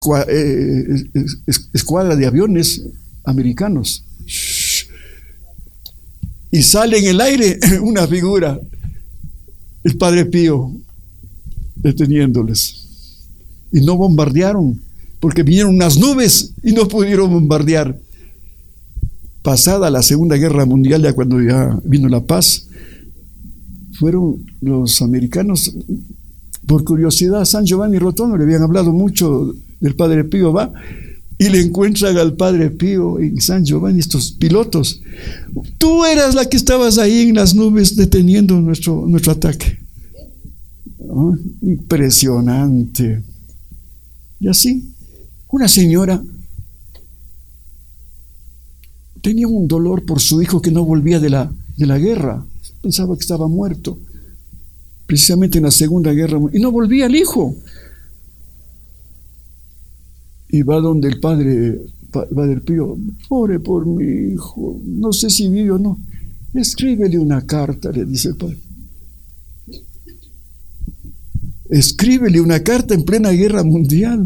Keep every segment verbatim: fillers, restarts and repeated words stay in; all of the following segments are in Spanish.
escuadra de aviones americanos. Y sale en el aire una figura, el Padre Pío, deteniéndoles. Y no bombardearon, porque vinieron unas nubes y no pudieron bombardear. Pasada la Segunda Guerra Mundial, ya cuando ya vino la paz, fueron los americanos, por curiosidad, San Giovanni Rotondo, le habían hablado mucho del Padre Pío, va, y le encuentran al Padre Pío en San Giovanni, estos pilotos. Tú eras la que estabas ahí en las nubes deteniendo nuestro, nuestro ataque. ¿No? Impresionante. Y así, una señora tenía un dolor por su hijo que no volvía de la, de la guerra. Pensaba que estaba muerto, precisamente en la Segunda Guerra, y no volvía el hijo. Y va donde el padre, Padre Pío, ore por mi hijo, no sé si vive o no, escríbele una carta, le dice el padre. Escríbele una carta en plena guerra mundial.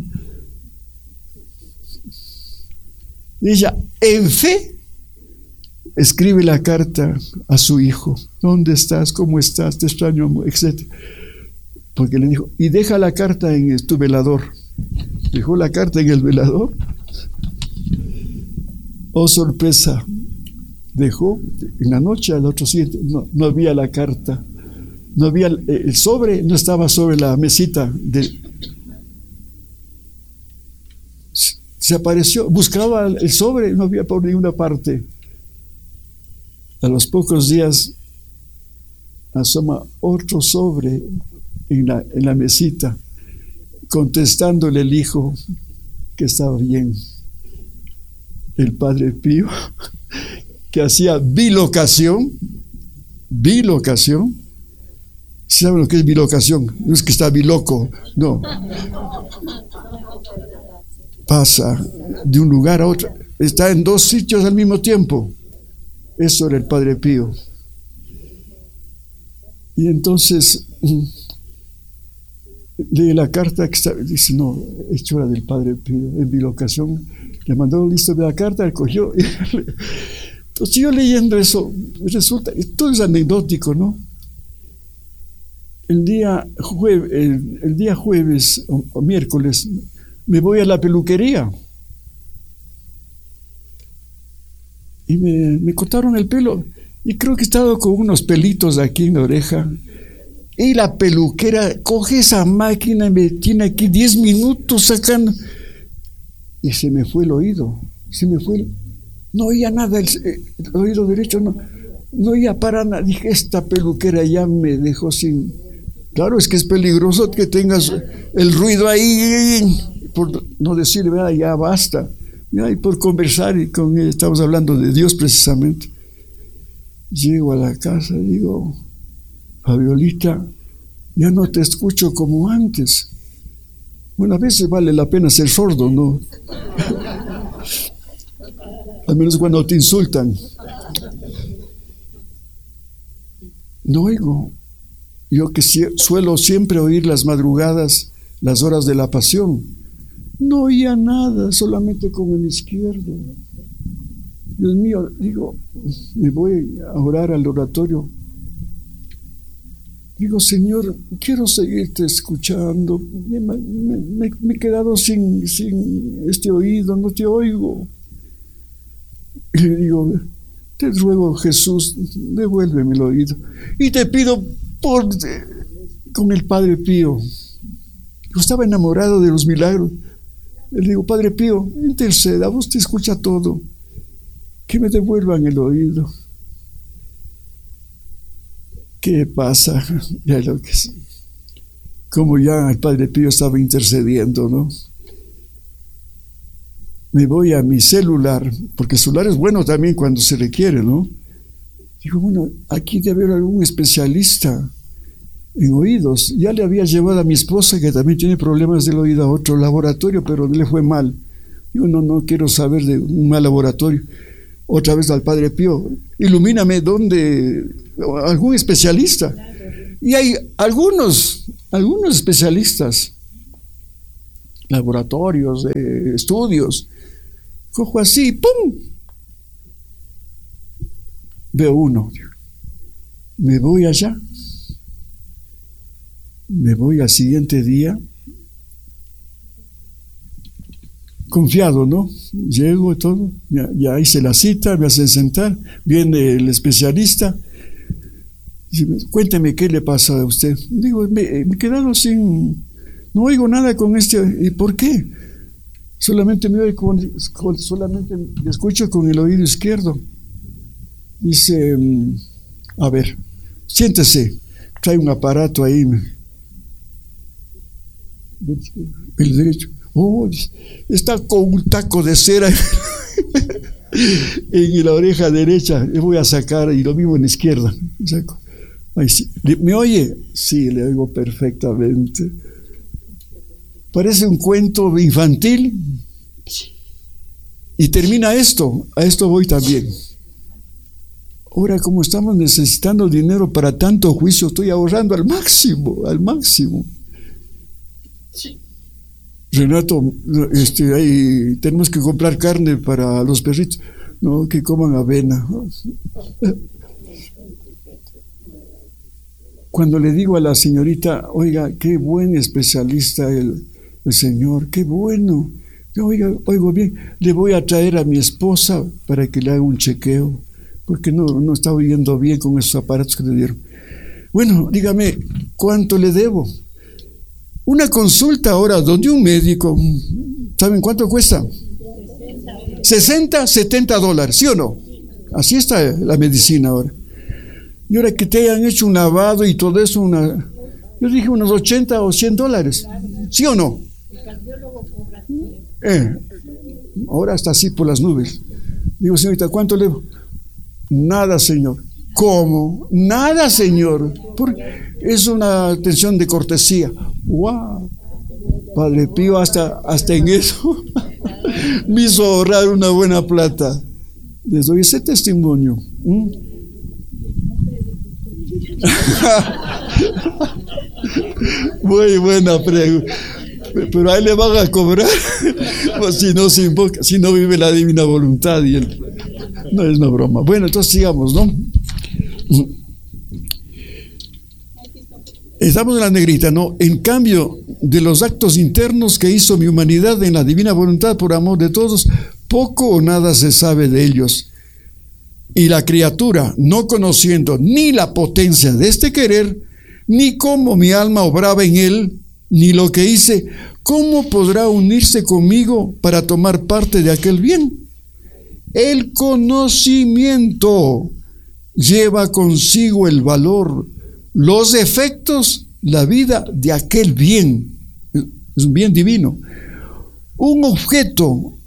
Y ella, en fe, escribe la carta a su hijo. ¿Dónde estás? ¿Cómo estás? Te extraño, etcétera. Porque le dijo, y deja la carta en tu velador. Dejó la carta en el velador. Oh, sorpresa. Dejó en la noche, al otro siguiente, no, no había la carta. No había el, el sobre, no estaba sobre la mesita. De, se apareció, buscaba el sobre, no había por ninguna parte. A los pocos días asoma otro sobre en la, en la mesita, contestándole el hijo que estaba bien. El Padre Pío, que hacía bilocación, bilocación. ¿Saben lo que es bilocación? No es que está biloco, no. Pasa de un lugar a otro, está en dos sitios al mismo tiempo. Eso era el Padre Pío. Y entonces lee la carta que está, dice, no, es hora del Padre Pío, en bilocación. Le mandó listo de la carta, él cogió. Entonces yo leyendo eso, resulta, todo es anecdótico, ¿no? El día, jueves, el, el día jueves o, o miércoles me voy a la peluquería y me, me cortaron el pelo y creo que estaba con unos pelitos aquí en la oreja y la peluquera coge esa máquina y me tiene aquí diez minutos sacando y se me fue el oído, se me fue el, no oía nada, el, el oído derecho no, no oía para nada. Dije, esta peluquera ya me dejó sin. Claro, es que es peligroso que tengas el ruido ahí, por no decir, ¿verdad? Ya basta. Ya, y por conversar, y con él, estamos hablando de Dios precisamente. Llego a la casa y digo, Fabiolita, ya no te escucho como antes. Bueno, a veces vale la pena ser sordo, ¿no? Al menos cuando te insultan. No oigo. Yo que suelo siempre oír las madrugadas, las horas de la pasión, no oía nada, solamente con el izquierdo. Dios mío, digo, me voy a orar al oratorio. Digo, Señor, quiero seguirte escuchando. Me, me, me, me he quedado sin, sin este oído, no te oigo. Y le digo, te ruego, Jesús, devuélveme el oído. Y te pido por, con el Padre Pío. Yo estaba enamorado de los milagros. Le digo, Padre Pío, interceda, vos te escucha todo. Que me devuelvan el oído. ¿Qué pasa? Ya lo que es. Como ya el Padre Pío estaba intercediendo, ¿no? Me voy a mi celular, porque el celular es bueno también cuando se requiere, ¿no? Digo, bueno, aquí debe haber algún especialista en oídos. Ya le había llevado a mi esposa, que también tiene problemas del oído, a otro laboratorio, pero le fue mal. Digo, no, no quiero saber de un mal laboratorio. Otra vez al Padre Pío, ilumíname, ¿dónde? Algún especialista. Y hay algunos, algunos especialistas. laboratorios, de estudios. Cojo así, ¡pum! Veo uno. Me voy allá. Me voy al siguiente día. Confiado, ¿no? Llego y todo. Ya, ya hice la cita, me hacen sentar. Viene el especialista. Dice, cuénteme qué le pasa a usted. Digo, me, me he quedado sin... No oigo nada con este. ¿Y por qué? Solamente me oigo con, con, solamente me escucho con el oído izquierdo. Dice, a ver, siéntese. Trae un aparato ahí. El derecho. Oh, está con un taco de cera en la oreja derecha. Le voy a sacar, y lo mismo en la izquierda. Saco. Ay, sí. ¿Me oye? Sí, le oigo perfectamente. Parece un cuento infantil. Y termina esto. A esto voy también. Ahora, como estamos necesitando dinero para tanto juicio, estoy ahorrando al máximo, al máximo. Renato, este, ahí tenemos que comprar carne para los perritos. No, que coman avena. Cuando le digo a la señorita, oiga, qué buen especialista el, el señor, qué bueno. Oiga, oigo bien, le voy a traer a mi esposa para que le haga un chequeo, porque no, no está oyendo bien con esos aparatos que le dieron. Bueno, dígame, ¿cuánto le debo? Una consulta ahora donde un médico, ¿saben cuánto cuesta? sesenta, setenta dólares, ¿sí o no? Así está la medicina ahora. Y ahora que te hayan hecho un lavado y todo eso, una, yo dije unos ochenta o cien dólares, ¿sí o no? Eh, ahora está así por las nubes. Digo, señorita, ¿cuánto le debo? Nada, señor. ¿Cómo? Nada, señor. Porque es una atención de cortesía. ¡Wow! Padre Pío, hasta, hasta en eso me hizo ahorrar una buena plata. Les doy ese testimonio. ¿Mm? Muy buena pregunta. Pero ahí le van a cobrar, pues si no se invoca, si no vive la divina voluntad. Y él, no es una broma. Bueno, entonces sigamos, ¿no? Estamos en la negrita, ¿no? En cambio de los actos internos que hizo mi humanidad en la divina voluntad por amor de todos, poco o nada se sabe de ellos. Y la criatura, no conociendo ni la potencia de este querer, ni cómo mi alma obraba en él, ni lo que hice, ¿cómo podrá unirse conmigo para tomar parte de aquel bien? El conocimiento lleva consigo el valor, los efectos, la vida de aquel bien. Es un bien divino. Un objeto,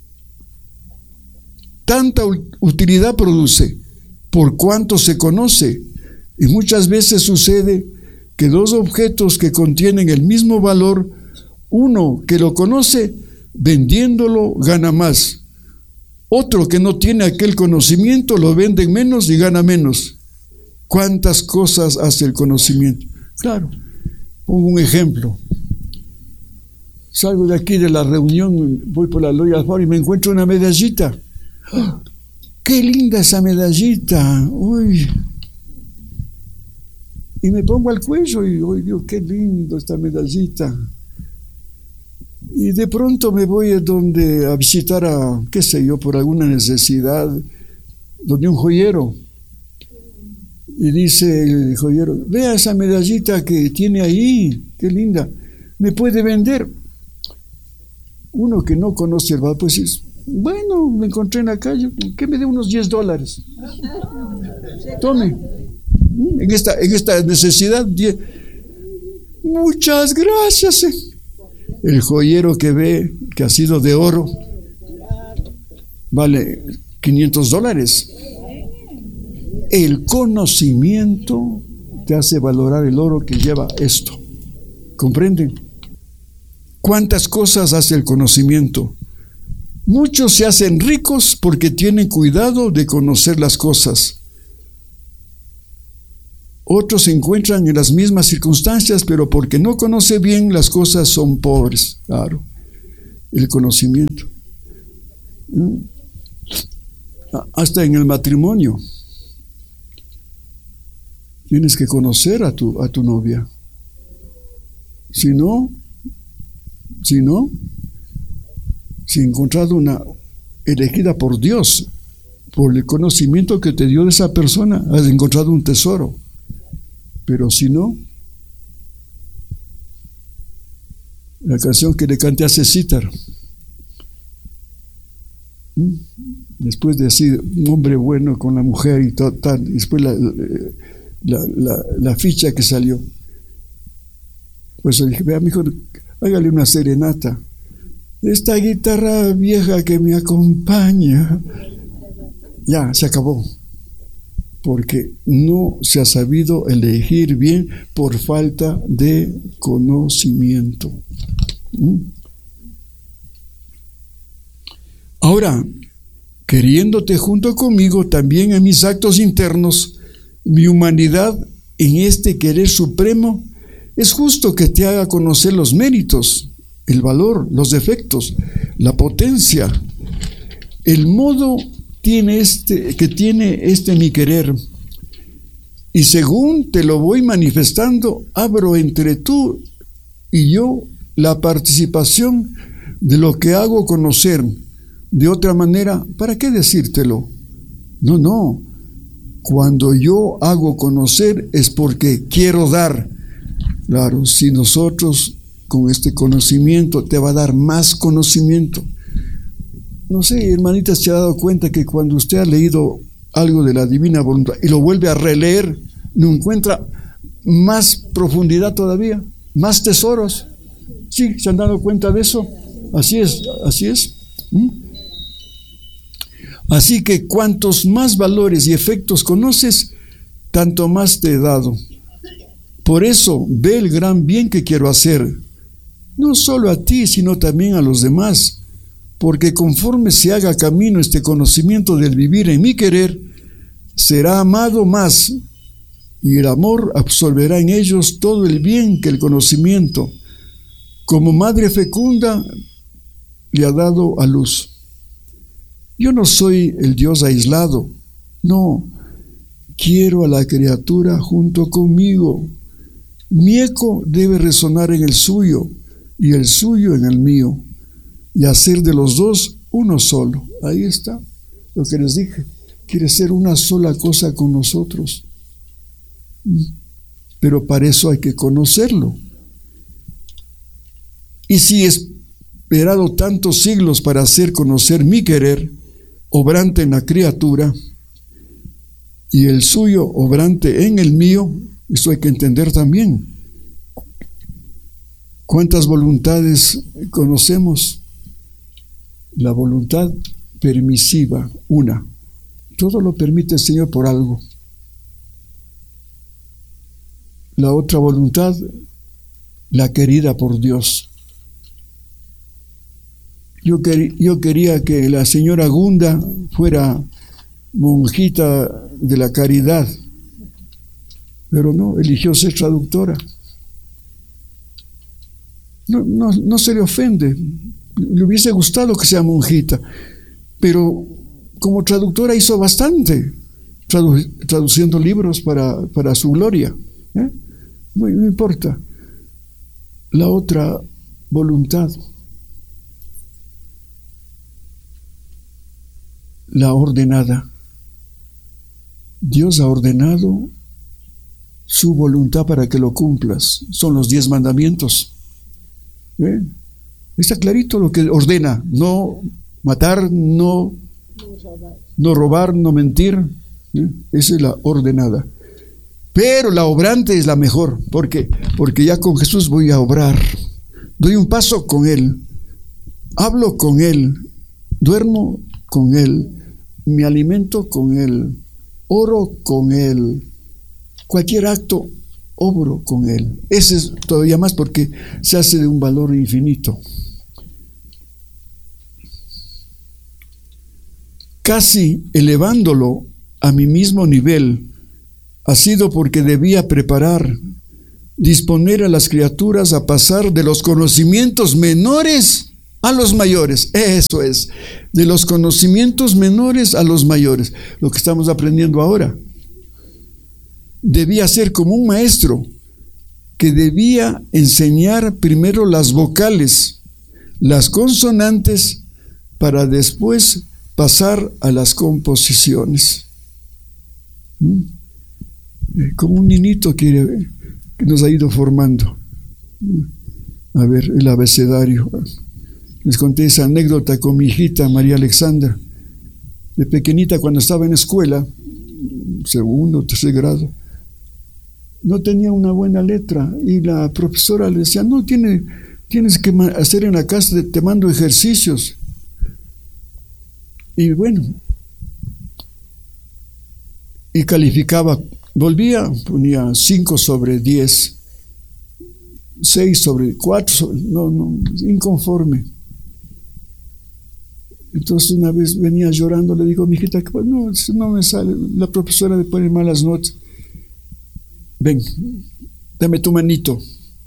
tanta utilidad produce por cuanto se conoce, y muchas veces sucede que dos objetos que contienen el mismo valor, uno que lo conoce, vendiéndolo gana más. Otro que no tiene aquel conocimiento, lo vende menos y gana menos. ¿Cuántas cosas hace el conocimiento? Claro, pongo un ejemplo. Salgo de aquí de la reunión, voy por la Loya Alfaro y me encuentro una medallita. ¡Oh, qué linda esa medallita! ¡Uy! Y me pongo al cuello y hoy digo, qué lindo esta medallita. Y de pronto me voy a donde a visitar a, qué sé yo, por alguna necesidad, donde un joyero. Y dice el joyero, vea esa medallita que tiene ahí, qué linda, ¿me puede vender? Uno que no conoce el valor, pues es, bueno, me encontré en la calle, que me dé unos diez dólares. Tome. En esta, en esta necesidad, muchas gracias. El joyero que ve que ha sido de oro vale quinientos dólares. El conocimiento te hace valorar el oro que lleva esto. ¿Comprenden? ¿Cuántas cosas hace el conocimiento? Muchos se hacen ricos porque tienen cuidado de conocer las cosas. Otros se encuentran en las mismas circunstancias, pero porque no conoce bien las cosas son pobres. Claro. el conocimiento. ¿Mm? Hasta en el matrimonio. Tienes que conocer a tu, a tu novia. Si no, si no, si he encontrado una elegida por Dios, por el conocimiento que te dio de esa persona, has encontrado un tesoro. Pero si no, la canción que le canté a Cecitar, después de así, un hombre bueno con la mujer y todo, tal, después la, la, la, la ficha que salió. Pues le dije, vea, mijo, hágale una serenata. Esta guitarra vieja que me acompaña. Ya, se acabó. Porque no se ha sabido elegir bien por falta de conocimiento. ¿Mm? Ahora, queriéndote junto conmigo también en mis actos internos, mi humanidad en este querer supremo, es justo que te haga conocer los méritos, el valor, los defectos, la potencia, el modo tiene este, que tiene este mi querer. Y según te lo voy manifestando, abro entre tú y yo la participación de lo que hago conocer. De otra manera, ¿para qué decírtelo? No, no. Cuando yo hago conocer es porque quiero dar. Claro, si nosotros con este conocimiento te va a dar más conocimiento. No sé, hermanitas, ¿se ha dado cuenta que cuando usted ha leído algo de la divina voluntad y lo vuelve a releer, no encuentra más profundidad todavía, más tesoros? Sí, ¿se han dado cuenta de eso? Así es, así es. ¿Mm? Así que cuantos más valores y efectos conoces, tanto más te he dado. Por eso ve el gran bien que quiero hacer, no solo a ti, sino también a los demás. Porque conforme se haga camino este conocimiento del vivir en mi querer, será amado más, y el amor absorberá en ellos todo el bien que el conocimiento, como madre fecunda, le ha dado a luz. Yo no soy el Dios aislado, no, quiero a la criatura junto conmigo. Mi eco debe resonar en el suyo, y el suyo en el mío, y hacer de los dos uno solo. Ahí está lo que les dije. Quiere ser una sola cosa con nosotros. Pero para eso hay que conocerlo. Y si he esperado tantos siglos para hacer conocer mi querer, obrante en la criatura, y el suyo obrante en el mío, eso hay que entender también. ¿Cuántas voluntades conocemos? La voluntad permisiva, una. Todo lo permite el Señor por algo. La otra voluntad, la querida por Dios. Yo, quer, yo quería que la señora Gunda fuera monjita de la caridad, pero no, eligió ser traductora. No, no, no se le ofende. Le hubiese gustado que sea monjita, pero como traductora hizo bastante, tradu- traduciendo libros para, para su gloria. ¿eh? No, no importa. La otra voluntad, la ordenada. Dios ha ordenado su voluntad para que lo cumplas. Son los diez mandamientos. ¿eh? Está clarito lo que ordena: no matar, no, no robar, no mentir. ¿eh? Esa es la ordenada. Pero la obrante es la mejor. ¿Por qué? Porque ya con Jesús voy a obrar. Doy un paso con Él. Hablo con Él. Duermo con Él. Me alimento con Él. Oro con Él. Cualquier acto, obro con Él. Ese es todavía más porque se hace de un valor infinito. Casi elevándolo a mi mismo nivel, ha sido porque debía preparar, disponer a las criaturas a pasar de los conocimientos menores a los mayores. Eso es, de los conocimientos menores a los mayores, lo que estamos aprendiendo ahora. Debía ser como un maestro que debía enseñar primero las vocales, las consonantes, para después pasar a las composiciones. ¿Mm? Como un niñito que, que nos ha ido formando. A ver, el abecedario. Les conté esa anécdota con mi hijita María Alexandra. De pequeñita, cuando estaba en escuela, segundo, tercer grado, no tenía una buena letra y la profesora le decía, no, tiene, tienes que hacer en la casa, te mando ejercicios. Y bueno, y calificaba, volvía, ponía cinco sobre diez, seis sobre cuatro, no, no, inconforme. Entonces una vez venía llorando, le digo a mi hijita, no, no me sale, la profesora me pone malas notas. Ven, dame tu manito.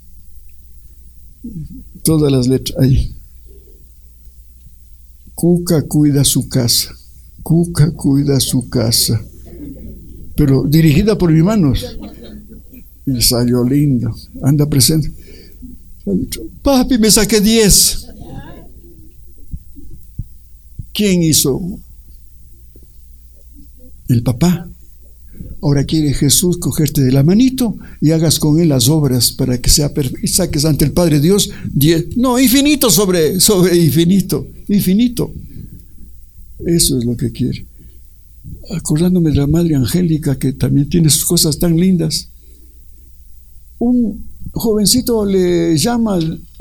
Todas las letras ahí. Cuca cuida su casa. Cuca cuida su casa. Pero dirigida por mis manos. Y salió lindo. Anda presente. Papi, me saqué diez. ¿Quién hizo? El papá. Ahora quiere Jesús cogerte de la manito y hagas con él las obras para que sea perfecto y saques ante el Padre Dios diez, no, infinito sobre, sobre infinito, infinito. Eso es lo que quiere. Acordándome de la Madre Angélica, que también tiene sus cosas tan lindas. Un jovencito le llama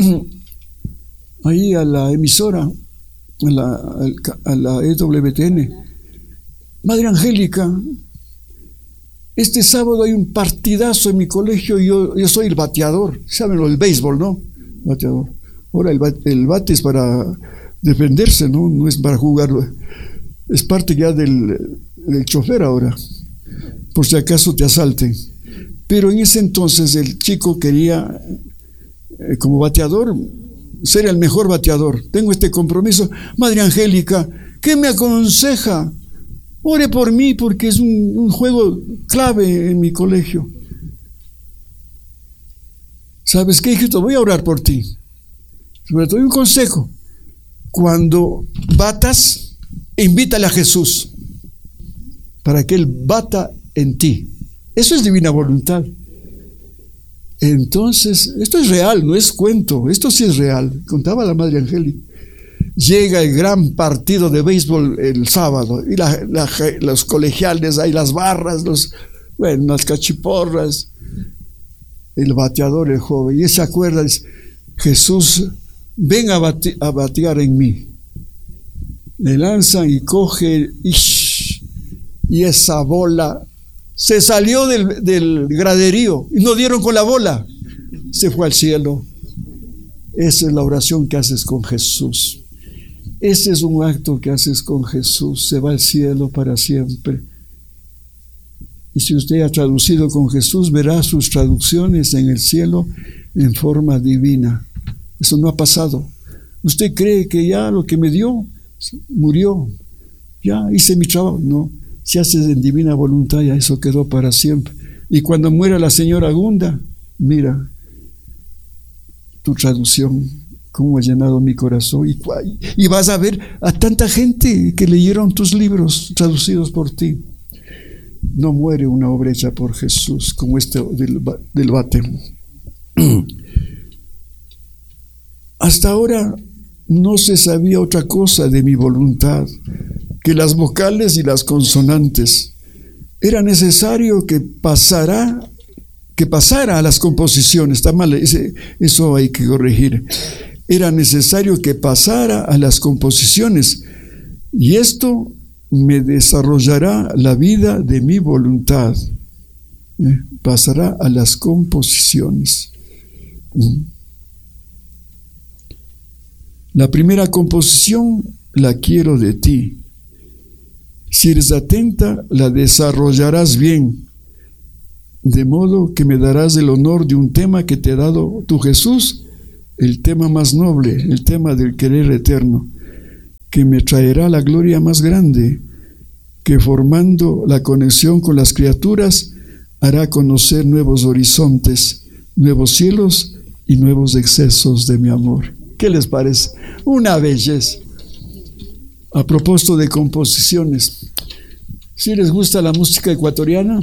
ahí a la emisora, a la, a la E W T N. Madre Angélica, este sábado hay un partidazo en mi colegio y yo, yo soy el bateador. ¿Saben lo del béisbol, no? Bateador. Ahora el bate, el bate es para defenderse, ¿no? No es para jugarlo. Es parte ya del, del chofer ahora, por si acaso te asalten. Pero en ese entonces el chico quería, eh, como bateador, ser el mejor bateador. Tengo este compromiso. Madre Angélica, ¿qué me aconseja? Ore por mí porque es un, un juego clave en mi colegio. ¿Sabes qué, hijito? Voy a orar por ti. Pero te doy un consejo. Cuando batas, invítale a Jesús para que Él bata en ti. Eso es divina voluntad. Entonces, esto es real, no es cuento. Esto sí es real. Contaba la Madre Angélica. Llega el gran partido de béisbol el sábado y la, la, los colegiales, hay las barras, los, bueno, las cachiporras, el bateador, el joven, y él se acuerda, dice, Jesús, ven a, bate, a batear en mí. Le lanzan y coge, y, y esa bola se salió del, del graderío y no dieron con la bola, se fue al cielo. Esa es la oración que haces con Jesús. Ese es un acto que haces con Jesús, se va al cielo para siempre. Y si usted ha traducido con Jesús, verá sus traducciones en el cielo en forma divina. Eso no ha pasado. Usted cree que ya lo que me dio, murió, ya hice mi trabajo. No, si haces en divina voluntad, ya eso quedó para siempre. Y cuando muera la señora Gunda, mira, tu traducción, cómo ha llenado mi corazón, y, y vas a ver a tanta gente que leyeron tus libros traducidos por ti. No muere una obra hecha por Jesús como este del, del bate. Hasta ahora no se sabía otra cosa de mi voluntad que las vocales y las consonantes. Era necesario que pasara que pasara a las composiciones. Está mal, ese, eso hay que corregir. Era necesario que pasara a las composiciones, y esto me desarrollará la vida de mi voluntad. ¿Eh? Pasará a las composiciones. ¿Mm? La primera composición la quiero de ti. Si eres atenta, la desarrollarás bien, de modo que me darás el honor de un tema que te ha dado tu Jesús el tema más noble, el tema del querer eterno, que me traerá la gloria más grande, que formando la conexión con las criaturas, hará conocer nuevos horizontes, nuevos cielos y nuevos excesos de mi amor. ¿Qué les parece? Una belleza. A propósito de composiciones, ¿sí les gusta la música ecuatoriana?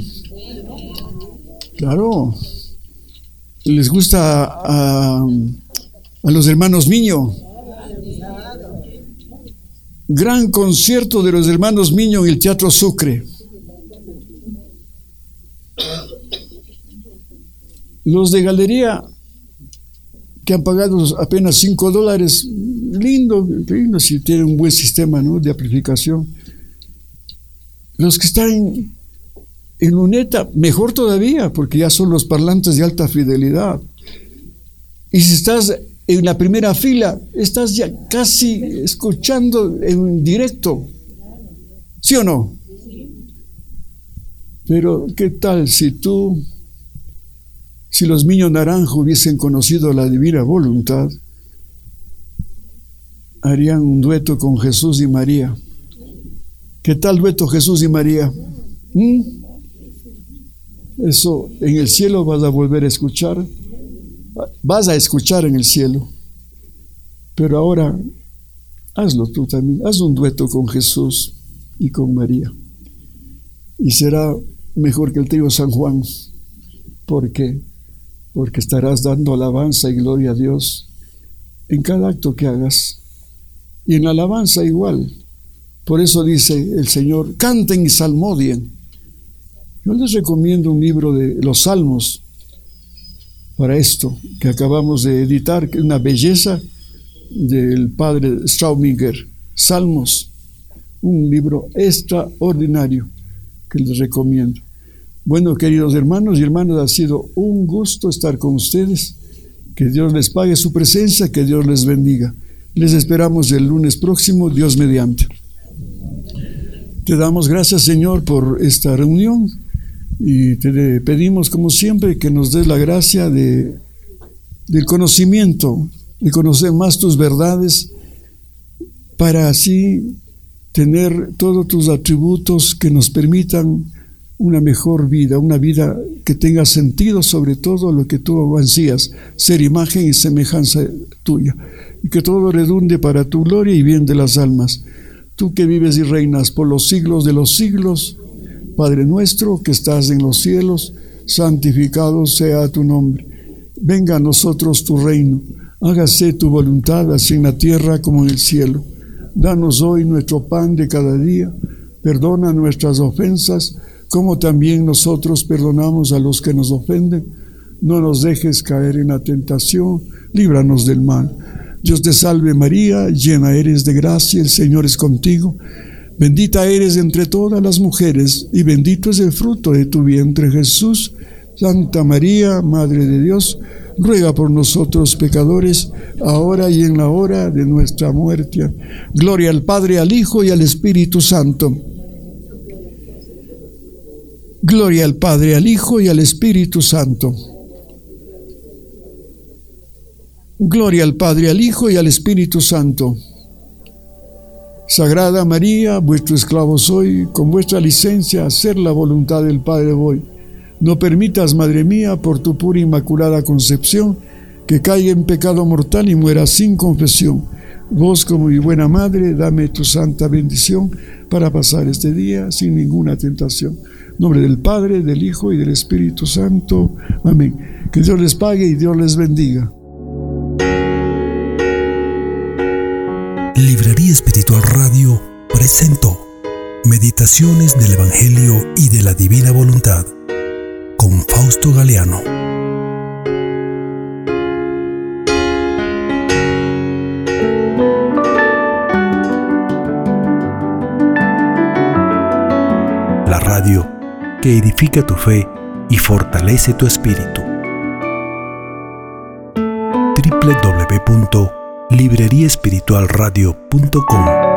Claro. ¿Les gusta a, a los hermanos Miño? Gran concierto de los hermanos Miño en el Teatro Sucre. Los de galería, que han pagado apenas cinco dólares, lindo, lindo si tienen un buen sistema, ¿no?, de amplificación. Los que están en, en luneta, mejor todavía, porque ya son los parlantes de alta fidelidad. Y si estás en la primera fila, estás ya casi escuchando en directo. ¿Sí o no? Pero, ¿qué tal si tú, si los Miño Naranjo hubiesen conocido la divina voluntad, harían un dueto con Jesús y María? ¿Qué tal dueto Jesús y María? ¿Mm? Eso en el cielo vas a volver a escuchar. Vas a escuchar en el cielo. Pero ahora, hazlo tú también. Haz un dueto con Jesús y con María. Y será mejor que el trío San Juan. ¿Por qué? Porque estarás dando alabanza y gloria a Dios en cada acto que hagas. Y en la alabanza igual. Por eso dice el Señor, canten y salmodien. Yo les recomiendo un libro de los Salmos para esto, que acabamos de editar, que es una belleza del padre Strauminger. Salmos, un libro extraordinario que les recomiendo. Bueno, queridos hermanos y hermanas, ha sido un gusto estar con ustedes. Que Dios les pague su presencia, que Dios les bendiga. Les esperamos el lunes próximo, Dios mediante. Te damos gracias, Señor, por esta reunión y te pedimos, como siempre, que nos des la gracia de, del conocimiento, de conocer más tus verdades, para así tener todos tus atributos que nos permitan una mejor vida, una vida que tenga sentido, sobre todo lo que tú ansías, ser imagen y semejanza tuya, y que todo redunde para tu gloria y bien de las almas. Tú que vives y reinas por los siglos de los siglos, Padre nuestro que estás en los cielos, santificado sea tu nombre. Venga a nosotros tu reino, hágase tu voluntad, así en la tierra como en el cielo. Danos hoy nuestro pan de cada día, perdona nuestras ofensas, como también nosotros perdonamos a los que nos ofenden. No nos dejes caer en la tentación, líbranos del mal. Dios te salve María, llena eres de gracia, el Señor es contigo. Bendita eres entre todas las mujeres, y bendito es el fruto de tu vientre, Jesús. Santa María, Madre de Dios, ruega por nosotros pecadores, ahora y en la hora de nuestra muerte. Gloria al Padre, al Hijo y al Espíritu Santo. Gloria al Padre, al Hijo y al Espíritu Santo. Gloria al Padre, al Hijo y al Espíritu Santo. Sagrada María, vuestro esclavo soy, con vuestra licencia hacer la voluntad del Padre voy. No permitas, Madre mía, por tu pura inmaculada concepción, que caiga en pecado mortal y muera sin confesión. Vos, como mi buena Madre, dame tu santa bendición para pasar este día sin ninguna tentación. En nombre del Padre, del Hijo y del Espíritu Santo. Amén. Que Dios les pague y Dios les bendiga. Librería Espiritual Radio presentó Meditaciones del Evangelio y de la Divina Voluntad con Fausto Galeano. La radio que edifica tu fe y fortalece tu espíritu. doble u doble u doble u punto librería espiritual radio punto com